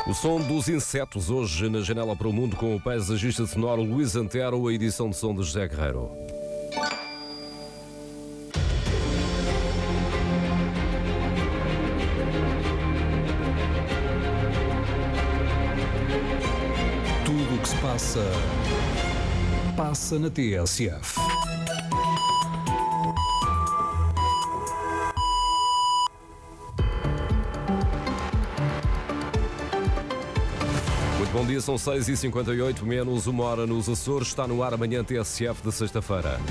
O som dos insetos hoje na Janela para o Mundo com o paisagista sonoro Luís Antero, a edição de som de José Guerreiro. Tudo o que se passa na TSF. Bom dia, são 6h58, menos uma hora nos Açores. Está no ar amanhã TSF de sexta-feira.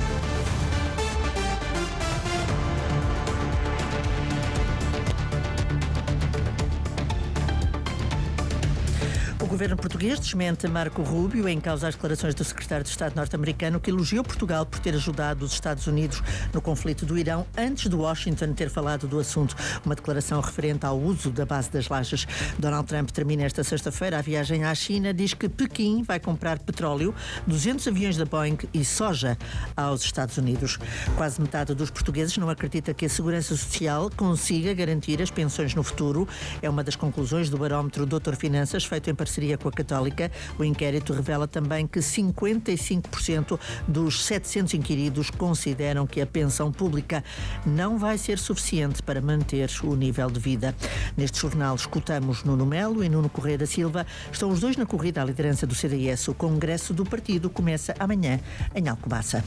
O governo português desmente Marco Rubio em causa às declarações do secretário de Estado norte-americano que elogiou Portugal por ter ajudado os Estados Unidos no conflito do Irão antes de Washington ter falado do assunto. Uma declaração referente ao uso da base das Lajes. Donald Trump termina esta sexta-feira a viagem à China, diz que Pequim vai comprar petróleo, 200 aviões da Boeing e soja aos Estados Unidos. Quase metade dos portugueses não acredita que a Segurança Social consiga garantir as pensões no futuro. É uma das conclusões do barómetro Doutor Finanças, feito em parceria com a Católica. O inquérito revela também que 55% dos 700 inquiridos consideram que a pensão pública não vai ser suficiente para manter o nível de vida. Neste jornal escutamos Nuno Melo e Nuno Correia da Silva. Estão os dois na corrida à liderança do CDS. O congresso do partido começa amanhã em Alcobaça.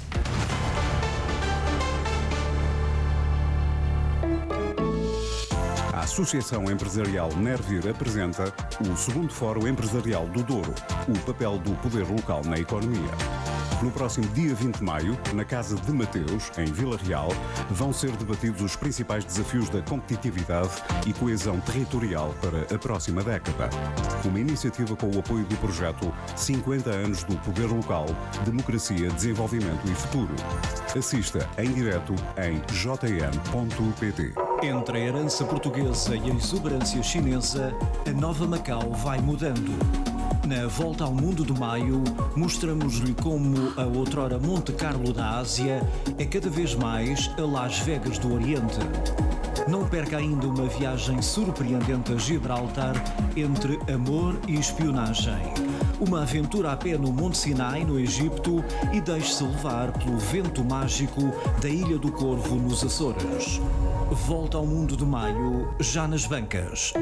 A Associação Empresarial Nervir apresenta o segundo Fórum Empresarial do Douro, o papel do poder local na economia. No próximo dia 20 de maio, na Casa de Mateus, em Vila Real, vão ser debatidos os principais desafios da competitividade e coesão territorial para a próxima década. Uma iniciativa com o apoio do projeto 50 anos do Poder Local, Democracia, Desenvolvimento e Futuro. Assista em direto em jm.pt. Entre a herança portuguesa e a exuberância chinesa, a nova Macau vai mudando. Na Volta ao Mundo de Maio, mostramos-lhe como a outrora Monte Carlo da Ásia é cada vez mais a Las Vegas do Oriente. Não perca ainda uma viagem surpreendente a Gibraltar entre amor e espionagem. Uma aventura a pé no Monte Sinai, no Egito, e deixe-se levar pelo vento mágico da Ilha do Corvo, nos Açores. Volta ao Mundo de Maio, já nas bancas.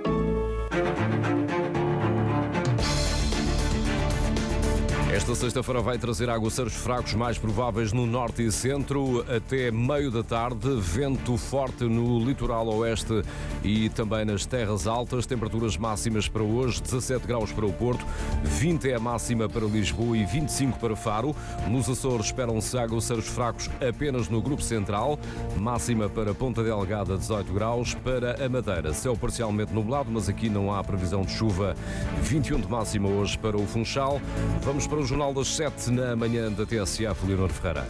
Esta sexta-feira vai trazer aguaceiros fracos mais prováveis no norte e centro até meio da tarde, vento forte no litoral oeste e também nas terras altas, temperaturas máximas para hoje, 17 graus para o Porto, 20 é a máxima para Lisboa e 25 para Faro. Nos Açores esperam-se aguaceiros fracos apenas no grupo central, máxima para Ponta Delgada 18 graus, para a Madeira céu parcialmente nublado, mas aqui não há previsão de chuva, 21 de máxima hoje para o Funchal. Vamos para o Jornal das 7 na manhã da TSF, Leonor Ferreira.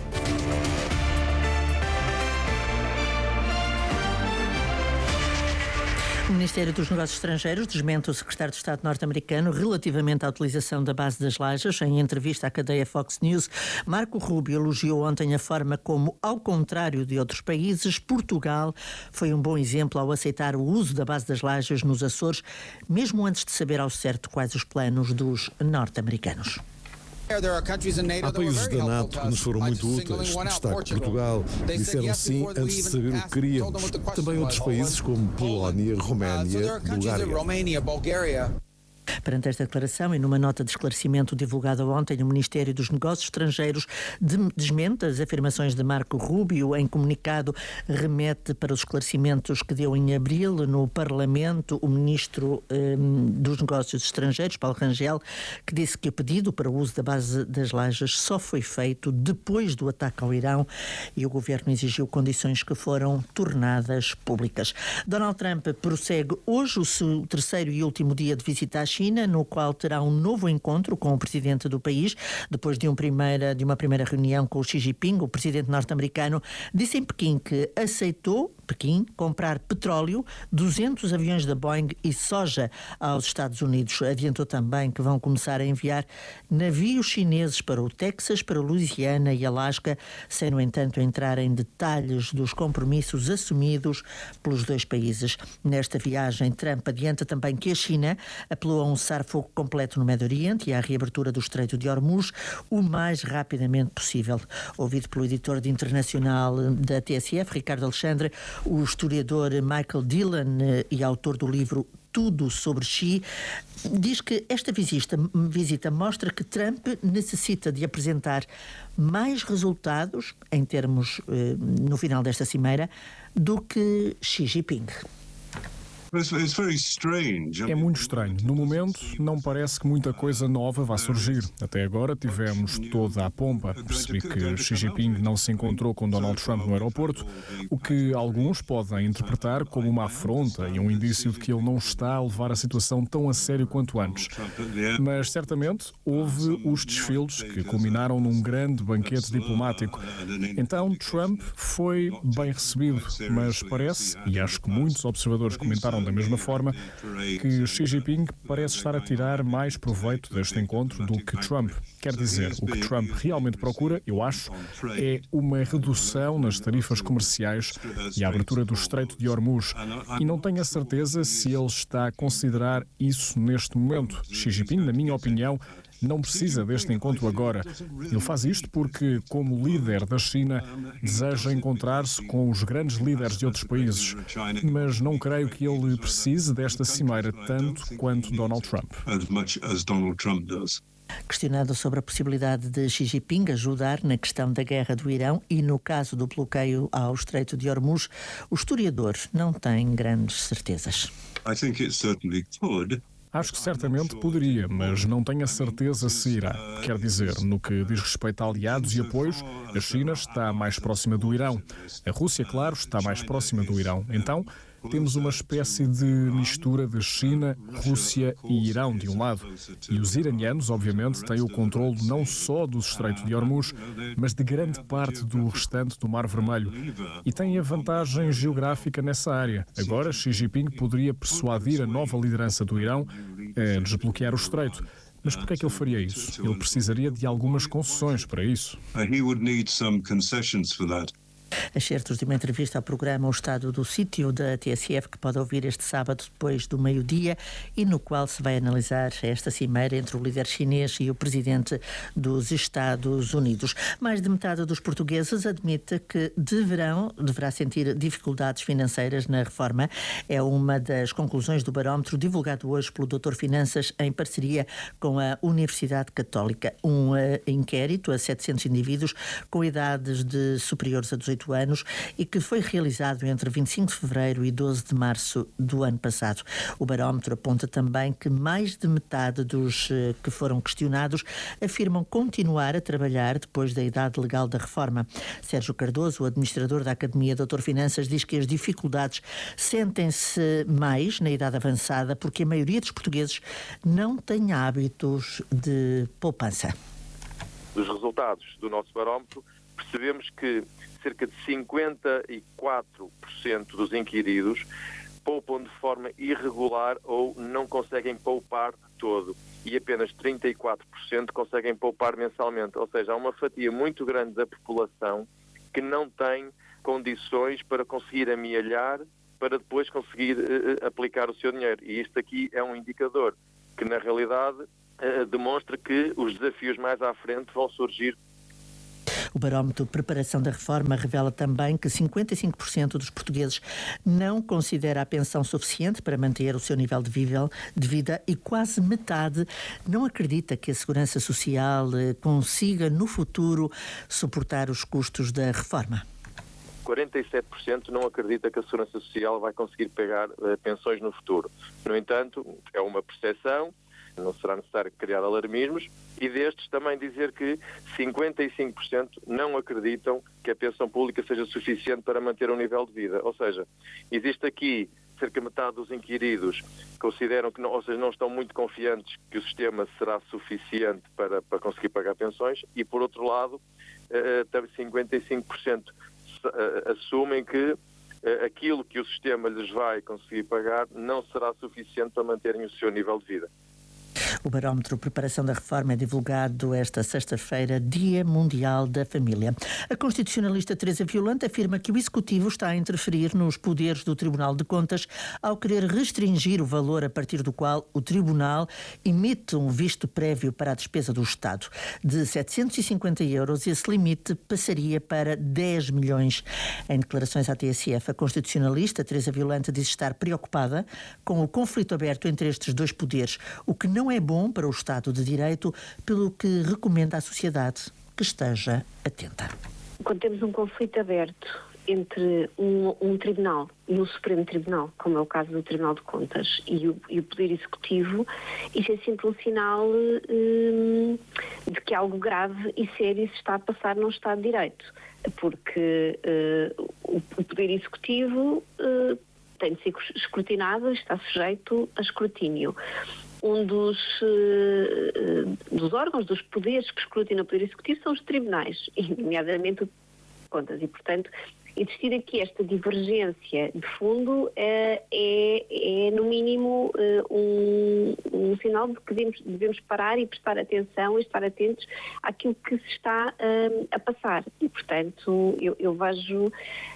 O Ministério dos Negócios Estrangeiros desmente o secretário de Estado norte-americano relativamente à utilização da base das Lajes. Em entrevista à cadeia Fox News, Marco Rubio elogiou ontem a forma como, ao contrário de outros países, Portugal foi um bom exemplo ao aceitar o uso da base das Lajes nos Açores, mesmo antes de saber ao certo quais os planos dos norte-americanos. Há países da NATO que nos foram muito úteis, destaque Portugal, disseram sim antes de saber o que queríamos. Também outros países como Polónia, Roménia, Bulgária. Perante esta declaração e numa nota de esclarecimento divulgada ontem, o Ministério dos Negócios Estrangeiros desmente as afirmações de Marco Rubio. Em comunicado, remete para os esclarecimentos que deu em abril no Parlamento o Ministro dos Negócios Estrangeiros, Paulo Rangel, que disse que o pedido para o uso da base das Lajes só foi feito depois do ataque ao Irão e o Governo exigiu condições que foram tornadas públicas. Donald Trump prossegue hoje o seu terceiro e último dia de visita à China. China, no qual terá um novo encontro com o presidente do país, depois de uma primeira reunião com o Xi Jinping. O presidente norte-americano disse em Pequim que aceitou comprar petróleo, 200 aviões da Boeing e soja aos Estados Unidos. Adiantou também que vão começar a enviar navios chineses para o Texas, para a Louisiana e Alasca, sem, no entanto, entrar em detalhes dos compromissos assumidos pelos dois países. Nesta viagem, Trump adianta também que a China apelou a um cessar-fogo completo no Médio Oriente e à reabertura do Estreito de Hormuz o mais rapidamente possível. Ouvido pelo editor de internacional da TSF, Ricardo Alexandre, o historiador Michael Dillon e autor do livro Tudo sobre Xi, diz que esta visita mostra que Trump necessita de apresentar mais resultados, em termos no final desta cimeira, do que Xi Jinping. É muito estranho. No momento, não parece que muita coisa nova vá surgir. Até agora tivemos toda a pompa. Percebi que Xi Jinping não se encontrou com Donald Trump no aeroporto, o que alguns podem interpretar como uma afronta e um indício de que ele não está a levar a situação tão a sério quanto antes. Mas, certamente, houve os desfiles que culminaram num grande banquete diplomático. Então, Trump foi bem recebido, mas parece, e acho que muitos observadores comentaram da mesma forma, que Xi Jinping parece estar a tirar mais proveito deste encontro do que Trump. Quer dizer, o que Trump realmente procura, eu acho, é uma redução nas tarifas comerciais e a abertura do Estreito de Hormuz. E não tenho a certeza se ele está a considerar isso neste momento. Xi Jinping, na minha opinião, não precisa deste encontro agora. Ele faz isto porque, como líder da China, deseja encontrar-se com os grandes líderes de outros países. Mas não creio que ele precise desta cimeira tanto quanto Donald Trump. Questionado sobre a possibilidade de Xi Jinping ajudar na questão da guerra do Irão e no caso do bloqueio ao Estreito de Hormuz, o historiador não tem grandes certezas. Acho que certamente poderia, mas não tenho a certeza se irá. Quer dizer, no que diz respeito a aliados e apoios, a China está mais próxima do Irão. A Rússia, claro, está mais próxima do Irão. Então, temos uma espécie de mistura de China, Rússia e Irão, de um lado. E os iranianos, obviamente, têm o controle não só do Estreito de Hormuz, mas de grande parte do restante do Mar Vermelho. E têm a vantagem geográfica nessa área. Agora, Xi Jinping poderia persuadir a nova liderança do Irão a desbloquear o Estreito. Mas por que é que ele faria isso? Ele precisaria de algumas concessões para isso. Excertos de uma entrevista ao programa O Estado do Sítio da TSF, que pode ouvir este sábado depois do meio-dia, e no qual se vai analisar esta cimeira entre o líder chinês e o presidente dos Estados Unidos. Mais de metade dos portugueses admite que deverá sentir dificuldades financeiras na reforma. É uma das conclusões do barómetro divulgado hoje pelo Doutor Finanças em parceria com a Universidade Católica. Um inquérito a 700 indivíduos com idades superiores a 18 anos e que foi realizado entre 25 de fevereiro e 12 de março do ano passado. O barómetro aponta também que mais de metade dos que foram questionados afirmam continuar a trabalhar depois da idade legal da reforma. Sérgio Cardoso, o administrador da Academia Doutor Finanças, diz que as dificuldades sentem-se mais na idade avançada porque a maioria dos portugueses não tem hábitos de poupança. Dos resultados do nosso barómetro, percebemos que cerca de 54% dos inquiridos poupam de forma irregular ou não conseguem poupar de todo. E apenas 34% conseguem poupar mensalmente. Ou seja, há uma fatia muito grande da população que não tem condições para conseguir amealhar, para depois conseguir aplicar o seu dinheiro. E isto aqui é um indicador que, na realidade, demonstra que os desafios mais à frente vão surgir. O barómetro de preparação da reforma revela também que 55% dos portugueses não considera a pensão suficiente para manter o seu nível de vida e quase metade não acredita que a Segurança Social consiga, no futuro, suportar os custos da reforma. 47% não acredita que a Segurança Social vai conseguir pagar pensões no futuro. No entanto, é uma percepção, não será necessário criar alarmismos, e destes também dizer que 55% não acreditam que a pensão pública seja suficiente para manter um nível de vida. Ou seja, existe aqui cerca de metade dos inquiridos consideram que ou seja, não estão muito confiantes que o sistema será suficiente para conseguir pagar pensões, e por outro lado, 55% assumem que aquilo que o sistema lhes vai conseguir pagar não será suficiente para manterem o seu nível de vida. O barómetro Preparação da Reforma é divulgado esta sexta-feira, Dia Mundial da Família. A constitucionalista Teresa Violante afirma que o Executivo está a interferir nos poderes do Tribunal de Contas ao querer restringir o valor a partir do qual o Tribunal emite um visto prévio para a despesa do Estado. De 750 euros, esse limite passaria para 10 milhões. Em declarações à TSF, a constitucionalista Teresa Violante diz estar preocupada com o conflito aberto entre estes dois poderes, o que não é bom para o Estado de Direito, pelo que recomenda à sociedade que esteja atenta. Quando temos um conflito aberto entre um tribunal e o Supremo Tribunal, como é o caso do Tribunal de Contas, e o Poder Executivo, isso é sempre um sinal de que algo grave e sério se está a passar num Estado de Direito, porque o Poder Executivo tem de ser escrutinado, está sujeito a escrutínio. Um dos órgãos, dos poderes que escrutinam o Poder Executivo são os tribunais, nomeadamente o Tribunal de Contas, e, portanto, existir aqui esta divergência de fundo é no mínimo, um sinal de que devemos parar e prestar atenção e estar atentos àquilo que se está a passar. E, portanto, eu vejo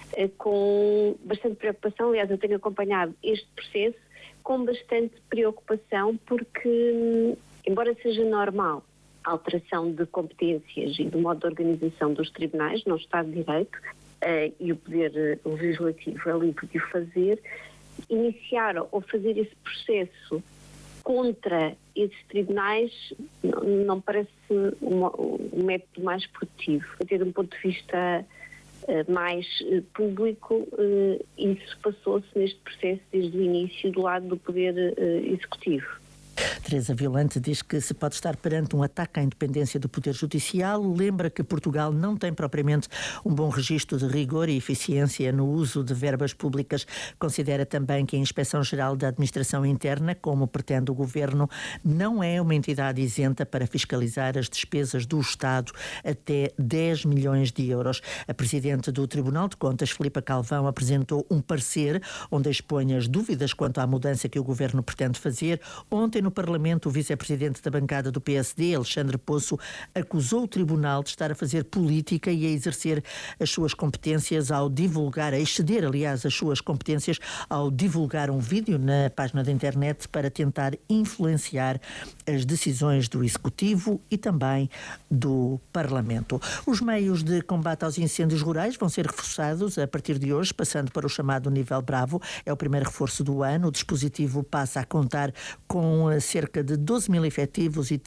com bastante preocupação, aliás, eu tenho acompanhado este processo com bastante preocupação, porque, embora seja normal a alteração de competências e do modo de organização dos tribunais no Estado de Direito, e o Poder Legislativo é livre de o fazer, iniciar ou fazer esse processo contra esses tribunais não parece um método mais produtivo. A ter um ponto de vista mais público, isso passou-se neste processo desde o início do lado do Poder Executivo. Teresa Violante diz que se pode estar perante um ataque à independência do Poder Judicial. Lembra que Portugal não tem propriamente um bom registro de rigor e eficiência no uso de verbas públicas. Considera também que a Inspeção-Geral da Administração Interna, como pretende o Governo, não é uma entidade isenta para fiscalizar as despesas do Estado até 10 milhões de euros. A Presidente do Tribunal de Contas, Filipa Calvão, apresentou um parecer onde expõe as dúvidas quanto à mudança que o Governo pretende fazer. Ontem, no Parlamento, o vice-presidente da bancada do PSD, Alexandre Poço, acusou o Tribunal de estar a fazer política e a exercer as suas competências ao divulgar, a exceder, aliás, as suas competências ao divulgar um vídeo na página da internet para tentar influenciar as decisões do Executivo e também do Parlamento. Os meios de combate aos incêndios rurais vão ser reforçados a partir de hoje, passando para o chamado nível Bravo. É o primeiro reforço do ano. O dispositivo passa a contar com cerca de 12 mil efetivos e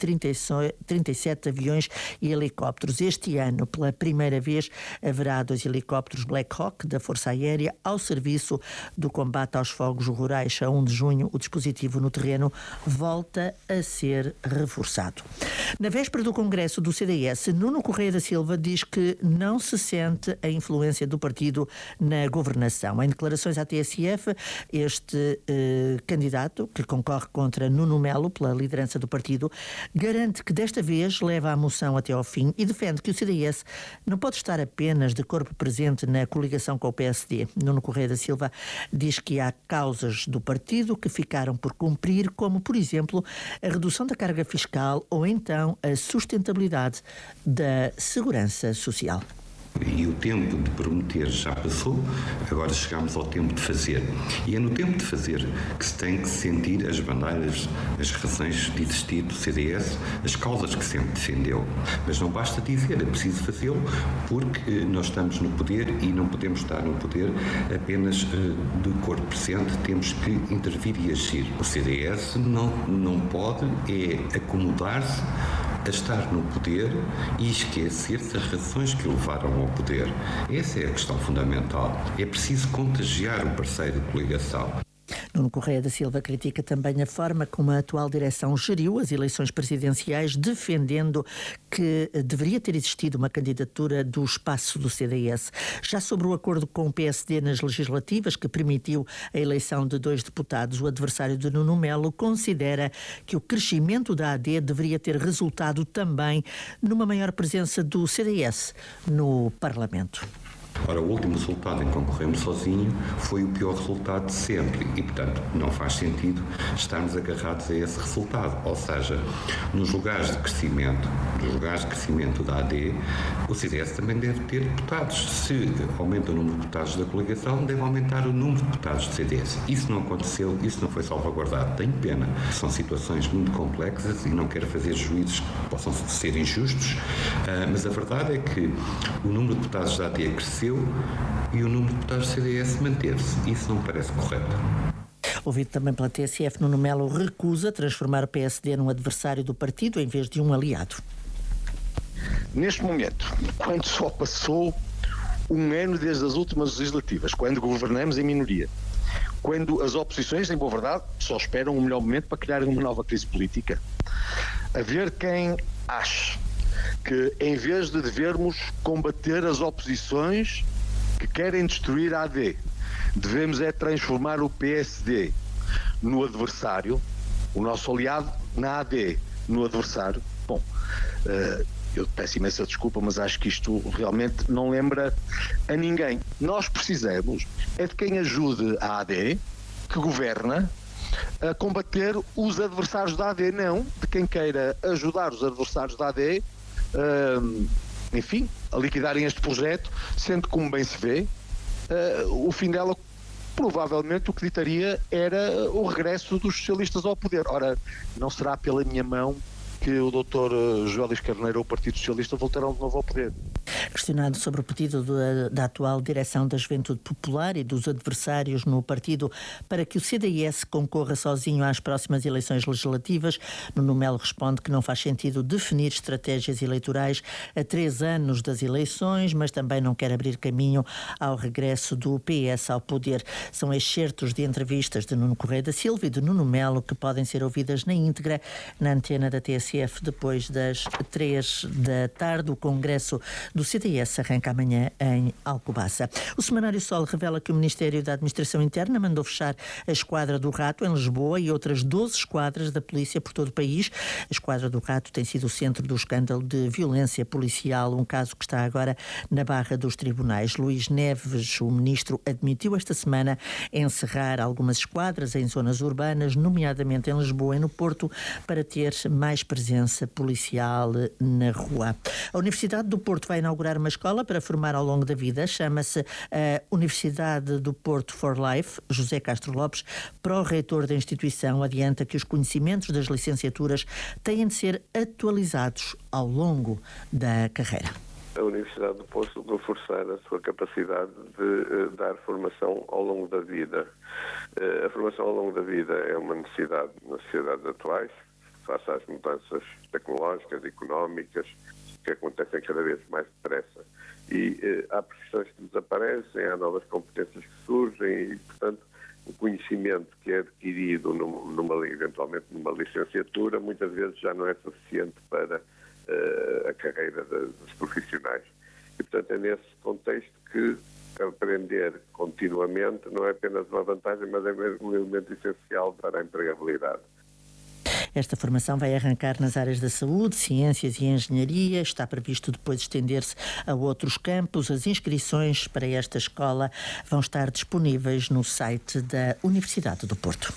37 aviões e helicópteros. Este ano, pela primeira vez, haverá 2 helicópteros Black Hawk da Força Aérea ao serviço do combate aos fogos rurais. A 1 de junho, o dispositivo no terreno volta a ser reforçado. Na véspera do Congresso do CDS, Nuno Correia da Silva diz que não se sente a influência do partido na governação. Em declarações à TSF, este candidato, que concorre contra Nuno Melo, pela liderança do partido, garante que desta vez leva a moção até ao fim e defende que o CDS não pode estar apenas de corpo presente na coligação com o PSD. Nuno Correia da Silva diz que há causas do partido que ficaram por cumprir, como, por exemplo, a redução da carga fiscal ou então a sustentabilidade da segurança social. E o tempo de prometer já passou, agora chegamos ao tempo de fazer. E é no tempo de fazer que se tem que sentir as bandeiras, as razões de existir do CDS, as causas que sempre defendeu. Mas não basta dizer, é preciso fazê-lo, porque nós estamos no poder e não podemos estar no poder apenas de corpo presente, temos que intervir e agir. O CDS não pode acomodar-se a estar no poder e esquecer-se das razões que o levaram ao poder. Essa é a questão fundamental. É preciso contagiar o parceiro de coligação. Nuno Correia da Silva critica também a forma como a atual direção geriu as eleições presidenciais, defendendo que deveria ter existido uma candidatura do espaço do CDS. Já sobre o acordo com o PSD nas legislativas, que permitiu a eleição de 2 deputados, o adversário de Nuno Melo considera que o crescimento da AD deveria ter resultado também numa maior presença do CDS no Parlamento. Ora, o último resultado em concorremos sozinho foi o pior resultado de sempre e, portanto, não faz sentido estarmos agarrados a esse resultado. Ou seja, nos lugares de crescimento da AD, o CDS também deve ter deputados. Se aumenta o número de deputados da coligação, deve aumentar o número de deputados do CDS. Isso não aconteceu, isso não foi salvaguardado. Tenho pena. São situações muito complexas e não quero fazer juízos que possam ser injustos, mas a verdade é que o número de deputados da AD cresceu e o número de deputados do CDS manteve-se. Isso não me parece correto. Ouvido também pela TSF, Nuno Melo recusa transformar o PSD num adversário do partido em vez de um aliado. Neste momento, quando só passou um ano desde as últimas legislativas, quando governamos em minoria, quando as oposições, em boa verdade, só esperam um melhor momento para criar uma nova crise política, haver quem ache que, em vez de devermos combater as oposições que querem destruir a AD, devemos é transformar o PSD no adversário, o nosso aliado na AD no adversário. Bom, eu peço imensa desculpa, mas acho que isto realmente não lembra a ninguém. Nós precisamos é de quem ajude a AD, que governa, a combater os adversários da AD, não de quem queira ajudar os adversários da AD, enfim, a liquidarem este projeto, sendo, como bem se vê, o fim dela provavelmente o que ditaria era o regresso dos socialistas ao poder. Ora, não será pela minha mão que o Dr. José Luís Carneiro ou o Partido Socialista voltarão de novo ao poder. Questionado sobre o pedido da atual direção da Juventude Popular e dos adversários no partido para que o CDS concorra sozinho às próximas eleições legislativas, Nuno Melo responde que não faz sentido definir estratégias eleitorais a 3 anos das eleições, mas também não quer abrir caminho ao regresso do PS ao poder. São excertos de entrevistas de Nuno Correia da Silva e de Nuno Melo que podem ser ouvidas na íntegra na antena da TSF depois das 3 da tarde. O congresso do CDS arranca amanhã em Alcobaça. O Semanário Sol revela que o Ministério da Administração Interna mandou fechar a Esquadra do Rato em Lisboa e outras 12 esquadras da polícia por todo o país. A Esquadra do Rato tem sido o centro do escândalo de violência policial, um caso que está agora na barra dos tribunais. Luís Neves, o ministro, admitiu esta semana encerrar algumas esquadras em zonas urbanas, nomeadamente em Lisboa e no Porto, para ter mais presença policial na rua. A Universidade do Porto vai inaugurar uma escola para formar ao longo da vida. Chama-se a Universidade do Porto for Life. José Castro Lopes, pró-reitor da instituição, adianta que os conhecimentos das licenciaturas têm de ser atualizados ao longo da carreira. A Universidade do Porto reforçar a sua capacidade de dar formação ao longo da vida. A formação ao longo da vida é uma necessidade nas sociedades atuais, face às mudanças tecnológicas, económicas, que acontecem cada vez mais depressa. E há profissões que desaparecem, há novas competências que surgem e, portanto, o conhecimento que é adquirido eventualmente numa licenciatura muitas vezes já não é suficiente para a carreira dos profissionais. E, portanto, é nesse contexto que aprender continuamente não é apenas uma vantagem, mas é mesmo um elemento essencial para a empregabilidade. Esta formação vai arrancar nas áreas da saúde, ciências e engenharia. Está previsto depois estender-se a outros campos. As inscrições para esta escola vão estar disponíveis no site da Universidade do Porto.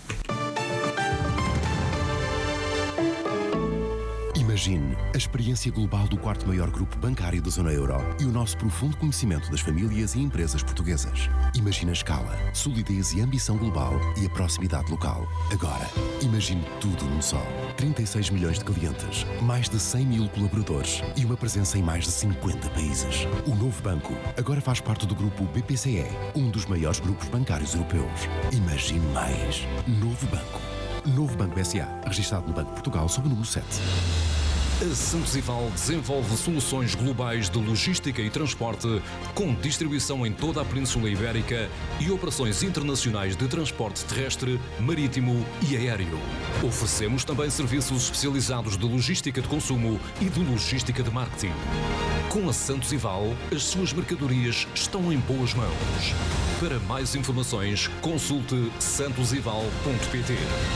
Imagine a experiência global do 4º maior grupo bancário da zona euro e o nosso profundo conhecimento das famílias e empresas portuguesas. Imagine a escala, solidez e ambição global e a proximidade local. Agora, imagine tudo num só. 36 milhões de clientes, mais de 100 mil colaboradores e uma presença em mais de 50 países. O novo banco agora faz parte do grupo BPCE, um dos maiores grupos bancários europeus. Imagine mais. Novo Banco. Novo Banco S.A., registado no Banco de Portugal sob o número 7. A Santos Ival desenvolve soluções globais de logística e transporte, com distribuição em toda a Península Ibérica e operações internacionais de transporte terrestre, marítimo e aéreo. Oferecemos também serviços especializados de logística de consumo e de logística de marketing. Com a Santos Ival, as suas mercadorias estão em boas mãos. Para mais informações, consulte santosival.pt.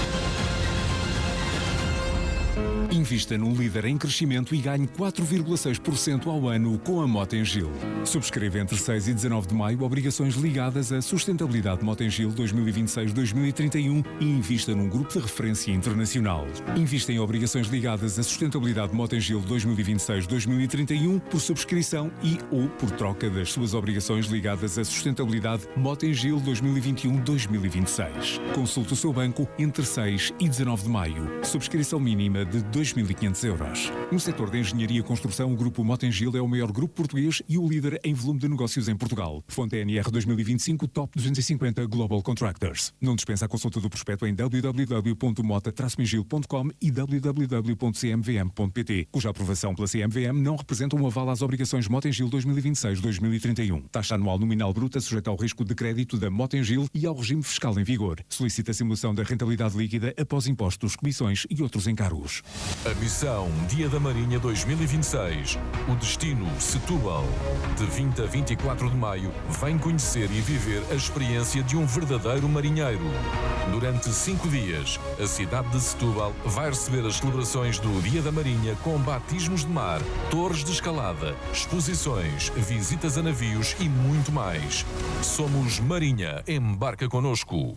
Invista num líder em crescimento e ganhe 4,6% ao ano com a Motengil. Subscreva entre 6 e 19 de maio obrigações ligadas à sustentabilidade Motengil 2026-2031 e invista num grupo de referência internacional. Invista em obrigações ligadas à sustentabilidade Motengil 2026-2031 por subscrição e ou por troca das suas obrigações ligadas à sustentabilidade Motengil 2021-2026. Consulte o seu banco entre 6 e 19 de maio. Subscrição mínima de 2.500 euros. No setor da engenharia e construção, o grupo Motengil é o maior grupo português e o líder em volume de negócios em Portugal. Fonte NR 2025 Top 250 Global Contractors. Não dispensa a consulta do prospecto em www.mota-mengil.com e www.cmvm.pt, cuja aprovação pela CMVM não representa um aval às obrigações Motengil 2026-2031. Taxa anual nominal bruta sujeita ao risco de crédito da Motengil e ao regime fiscal em vigor. Solicita a simulação da rentabilidade líquida após impostos, comissões e outros encargos. A missão Dia da Marinha 2026. O destino Setúbal. De 20 a 24 de maio, vem conhecer e viver a experiência de um verdadeiro marinheiro. Durante 5 dias, a cidade de Setúbal vai receber as celebrações do Dia da Marinha com batismos de mar, torres de escalada, exposições, visitas a navios e muito mais. Somos Marinha. Embarca connosco.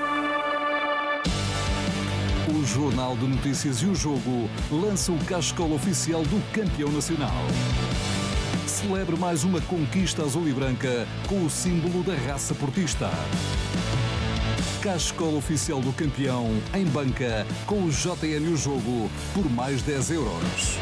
O Jornal de Notícias e o Jogo lança o cascola oficial do campeão nacional. Celebre mais uma conquista azul e branca com o símbolo da raça portista. Cascola oficial do campeão em banca com o JN e o Jogo por mais 10 euros.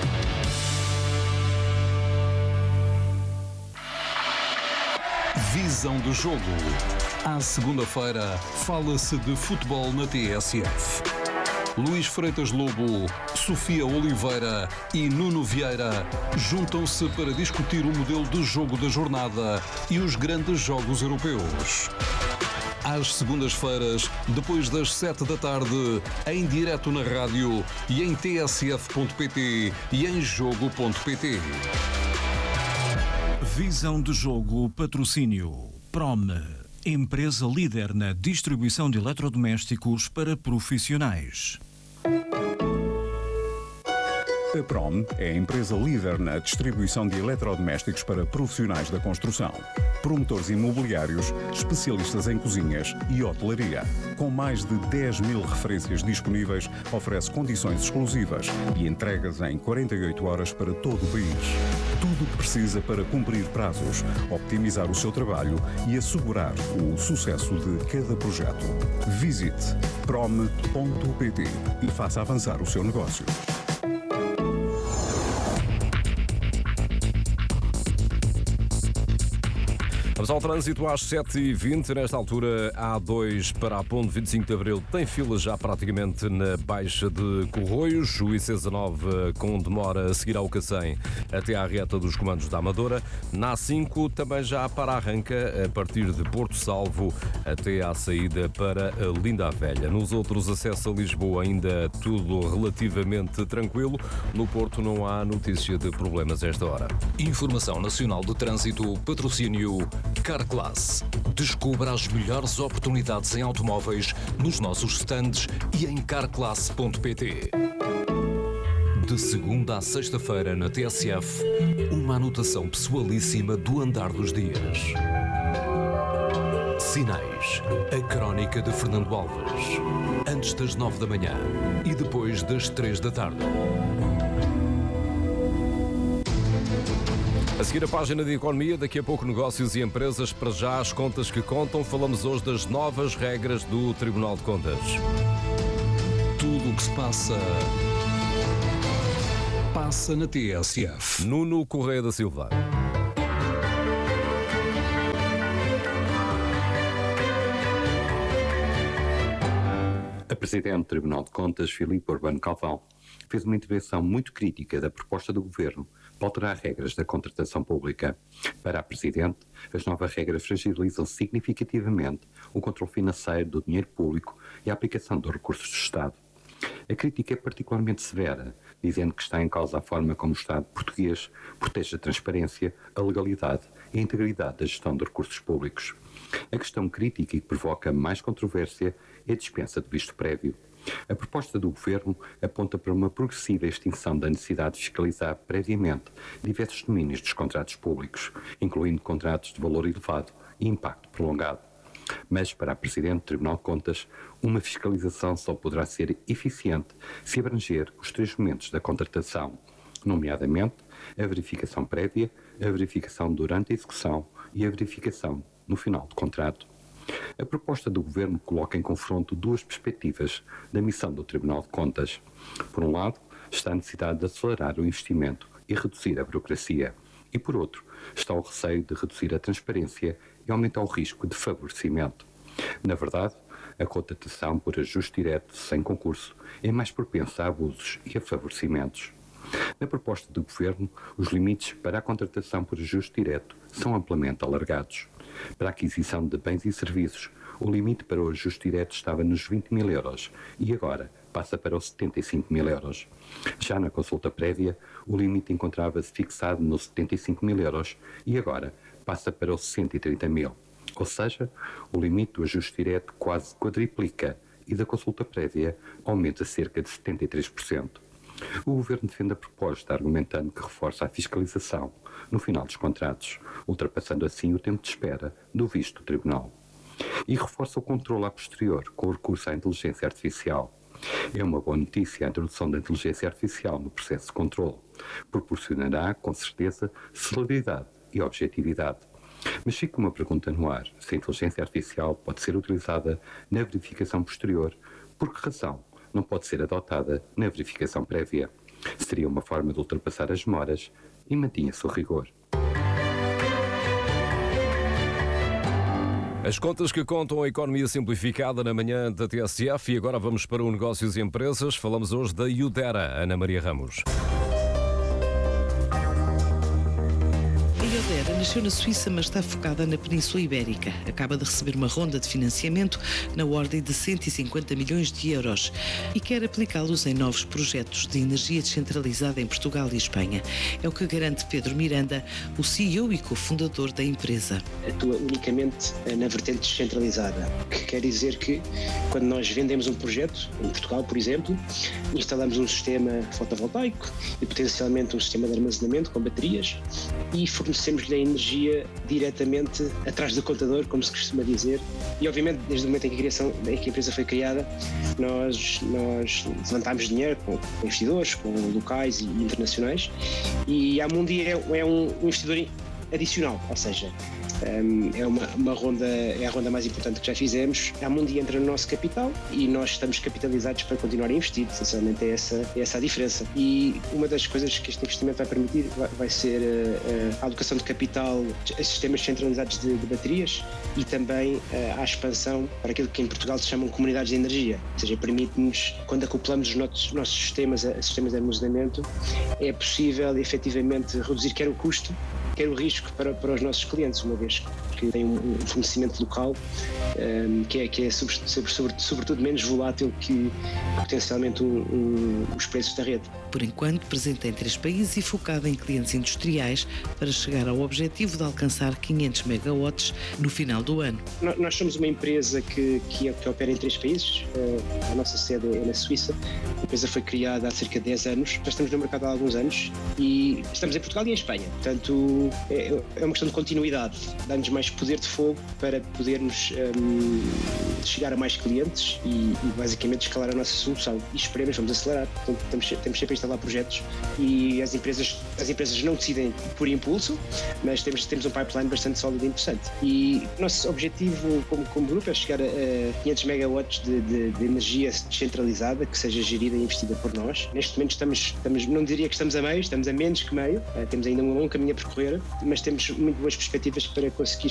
Visão do jogo. À segunda-feira, fala-se de futebol na TSF. Luís Freitas Lobo, Sofia Oliveira e Nuno Vieira juntam-se para discutir o modelo de jogo da jornada e os grandes jogos europeus. Às segundas-feiras, depois das 7 da tarde, em direto na rádio e em tsf.pt e em jogo.pt. Visão de jogo, patrocínio Prome, empresa líder na distribuição de eletrodomésticos para profissionais. A Prom é a empresa líder na distribuição de eletrodomésticos para profissionais da construção. Promotores imobiliários, especialistas em cozinhas e hotelaria. Com mais de 10.000 referências disponíveis, oferece condições exclusivas e entregas em 48 horas para todo o país. Tudo o que precisa para cumprir prazos, optimizar o seu trabalho e assegurar o sucesso de cada projeto. Visite prom.pt e faça avançar o seu negócio. Vamos ao trânsito às 7h20. Nesta altura, a A2 para a Ponte 25 de Abril tem fila já praticamente na Baixa de Corroios. O IC19 com demora a seguir ao Cacém até à reta dos comandos da Amadora. Na A5 também já para arranca a partir de Porto Salvo até à saída para a Linda a Velha. Nos outros acessos a Lisboa ainda tudo relativamente tranquilo. No Porto não há notícia de problemas a esta hora. Informação Nacional de Trânsito, patrocínio Carclass. Descubra as melhores oportunidades em automóveis nos nossos stands e em carclass.pt. De segunda à sexta-feira na TSF, uma anotação pessoalíssima do andar dos dias. Sinais. A crónica de Fernando Alves. Antes das 9 da manhã e depois das 3 da tarde. A seguir a página de Economia, daqui a pouco negócios e empresas, para já as contas que contam. Falamos hoje das novas regras do Tribunal de Contas. Tudo o que se passa na TSF. Nuno Correia da Silva. A Presidente do Tribunal de Contas, Filipe Urbano Calvão, fez uma intervenção muito crítica da proposta do Governo para alterar regras da contratação pública. Para a Presidente, as novas regras fragilizam significativamente o controle financeiro do dinheiro público e a aplicação dos recursos do Estado. A crítica é particularmente severa, dizendo que está em causa a forma como o Estado português protege a transparência, a legalidade e a integridade da gestão dos recursos públicos. A questão crítica e que provoca mais controvérsia é a dispensa de visto prévio. A proposta do Governo aponta para uma progressiva extinção da necessidade de fiscalizar previamente diversos domínios dos contratos públicos, incluindo contratos de valor elevado e impacto prolongado. Mas, para a Presidente do Tribunal de Contas, uma fiscalização só poderá ser eficiente se abranger os 3 momentos da contratação, nomeadamente a verificação prévia, a verificação durante a execução e a verificação no final do contrato. A proposta do Governo coloca em confronto 2 perspectivas da missão do Tribunal de Contas. Por um lado, está a necessidade de acelerar o investimento e reduzir a burocracia. E, por outro, está o receio de reduzir a transparência e aumentar o risco de favorecimento. Na verdade, a contratação por ajuste direto sem concurso é mais propensa a abusos e a favorecimentos. Na proposta do Governo, os limites para a contratação por ajuste direto são amplamente alargados. Para a aquisição de bens e serviços, o limite para o ajuste direto estava nos 20.000 euros e agora passa para os 75.000 euros. Já na consulta prévia, o limite encontrava-se fixado nos 75.000 euros e agora passa para os 130.000. Ou seja, o limite do ajuste direto quase quadriplica e da consulta prévia aumenta cerca de 73%. O Governo defende a proposta, argumentando que reforça a fiscalização no final dos contratos, ultrapassando assim o tempo de espera do visto do Tribunal. E reforça o controle a posterior com o recurso à inteligência artificial. É uma boa notícia a introdução da inteligência artificial no processo de controle. Proporcionará, com certeza, celeridade e objetividade. Mas fica uma pergunta no ar: se a inteligência artificial pode ser utilizada na verificação posterior, por que razão não pode ser adotada na verificação prévia? Seria uma forma de ultrapassar as demoras e mantinha-se o rigor. As contas que contam a economia simplificada na manhã da TSF. E agora vamos para o Negócios e Empresas. Falamos hoje da Iudera. Ana Maria Ramos. A Iudera nasceu na Suíça, mas está focada na Península Ibérica. Acaba de receber uma ronda de financiamento na ordem de 150 milhões de euros e quer aplicá-los em novos projetos de energia descentralizada em Portugal e Espanha. É o que garante Pedro Miranda, o CEO e cofundador da empresa. Atua unicamente na vertente descentralizada, que quer dizer que quando nós vendemos um projeto, em Portugal, por exemplo, instalamos um sistema fotovoltaico e potencialmente um sistema de armazenamento com baterias e fornecemos-lhe a energia diretamente atrás do contador, como se costuma dizer. E obviamente, desde o momento em que a empresa foi criada, nós levantámos dinheiro com investidores, com locais e internacionais, e a Amundi é um investidor adicional, ou seja, é a ronda mais importante que já fizemos. A Amundi entra no nosso capital e nós estamos capitalizados para continuar a investir. Essencialmente é essa a diferença. E uma das coisas que este investimento vai permitir vai ser a alocação de capital a sistemas centralizados de baterias e também a expansão para aquilo que em Portugal se chamam comunidades de energia. Ou seja, permite-nos, quando acoplamos os nossos sistemas a sistemas de armazenamento, é possível efetivamente reduzir quer o custo, quer o risco para os nossos clientes, uma vez que tem um fornecimento local que é sobretudo menos volátil que potencialmente os preços da rede. Por enquanto, presente em 3 países e focada em clientes industriais para chegar ao objetivo de alcançar 500 megawatts no final do ano. Nós somos uma empresa que opera em 3 países. A nossa sede é na Suíça. A empresa foi criada há cerca de 10 anos. Já estamos no mercado há alguns anos e estamos em Portugal e em Espanha. Portanto, é uma questão de continuidade. Dá-nos mais poder de fogo para podermos chegar a mais clientes e basicamente escalar a nossa solução. E esperemos, vamos acelerar. Portanto, temos sempre a instalar projetos e as empresas não decidem por impulso, mas temos um pipeline bastante sólido e interessante. E o nosso objetivo como grupo é chegar a 500 megawatts de energia descentralizada que seja gerida e investida por nós. Neste momento estamos, não diria que estamos a meio, estamos a menos que meio. Temos ainda um longo caminho a percorrer, mas temos muito boas perspectivas para conseguir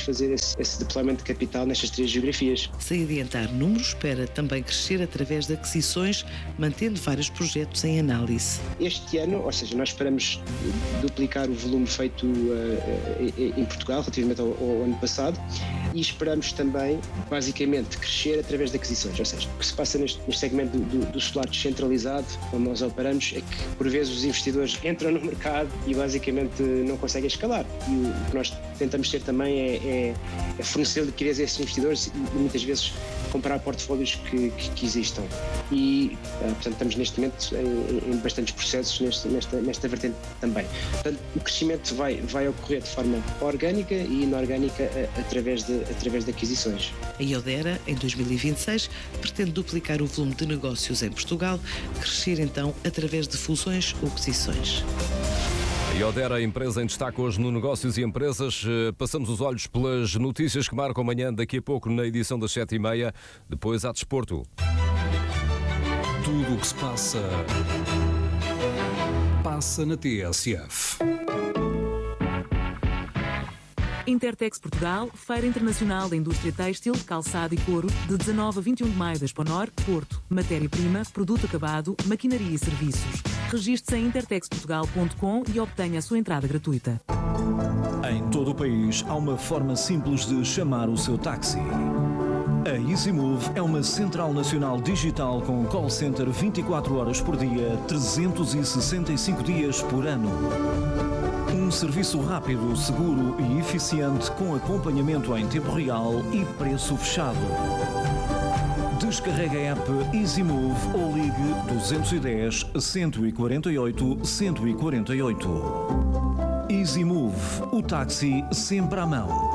fazer esse deployment de capital nestas 3 geografias. Sem adiantar números, espera também crescer através de aquisições, mantendo vários projetos em análise. Este ano, ou seja, nós esperamos duplicar o volume feito em Portugal relativamente ao ano passado e esperamos também, basicamente, crescer através de aquisições. Ou seja, o que se passa neste segmento do solar descentralizado, onde nós operamos, é que por vezes os investidores entram no mercado e basicamente não conseguem escalar. E o que nós tentamos ter também é fornecer liquidez a esses investidores e muitas vezes comprar portfólios que existam. E, portanto, estamos neste momento em bastantes processos nesta vertente também. Portanto, o crescimento vai ocorrer de forma orgânica e inorgânica através de aquisições. A Iodera, em 2026, pretende duplicar o volume de negócios em Portugal, crescer então através de fusões ou aquisições. A Iodera, a empresa em destaque hoje no Negócios e Empresas. Passamos os olhos pelas notícias que marcam amanhã, daqui a pouco, na edição das 7h30. Depois, há desporto. Tudo o que se passa na TSF. Intertex Portugal, Feira Internacional da Indústria Têxtil, Calçado e Couro, de 19 a 21 de maio da Exponor, Porto. Matéria-prima, produto acabado, maquinaria e serviços. Registre-se em intertexportugal.com e obtenha a sua entrada gratuita. Em todo o país, há uma forma simples de chamar o seu táxi. A EasyMove é uma central nacional digital com call center 24 horas por dia, 365 dias por ano. Um serviço rápido, seguro e eficiente com acompanhamento em tempo real e preço fechado. Descarregue a app EasyMove ou ligue 210 148 148. EasyMove, o táxi sempre à mão.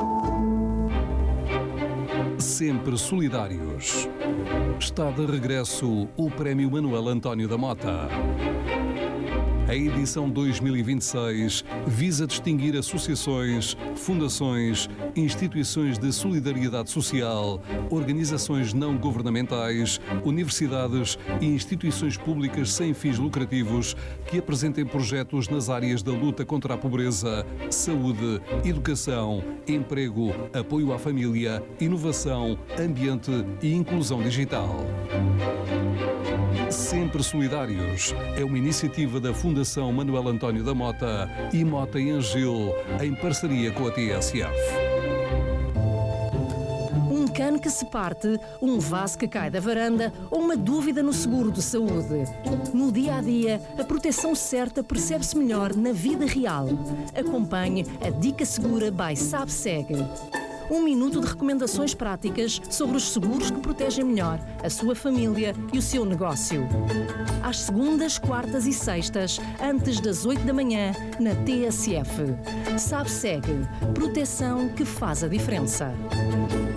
Sempre solidários. Está de regresso o Prémio Manuel António da Mota. A edição 2026 visa distinguir associações, fundações, instituições de solidariedade social, organizações não governamentais, universidades e instituições públicas sem fins lucrativos que apresentem projetos nas áreas da luta contra a pobreza, saúde, educação, emprego, apoio à família, inovação, ambiente e inclusão digital. Sempre Solidários é uma iniciativa da Fundação Manuel António da Mota e Mota e Angil, em parceria com a TSF. Um cano que se parte, um vaso que cai da varanda ou uma dúvida no seguro de saúde. No dia a dia, a proteção certa percebe-se melhor na vida real. Acompanhe a Dica Segura by SABSEG. 1 minuto de recomendações práticas sobre os seguros que protegem melhor a sua família e o seu negócio. Às segundas, quartas e sextas, antes das 8 da manhã, na TSF. SABSEG. Proteção que faz a diferença.